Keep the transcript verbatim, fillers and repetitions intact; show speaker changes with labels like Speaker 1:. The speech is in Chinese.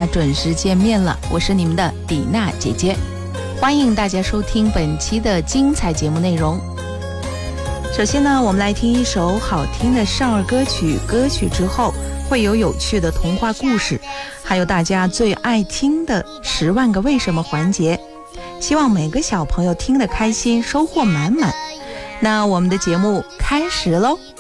Speaker 1: 准时见面了，我是你们的迪娜姐姐，欢迎大家收听本期的精彩节目内容。首先呢，我们来听一首好听的少儿歌曲，歌曲之后会有有趣的童话故事，还有大家最爱听的十万个为什么环节，希望每个小朋友听得开心，收获满满。那我们的节目开始喽。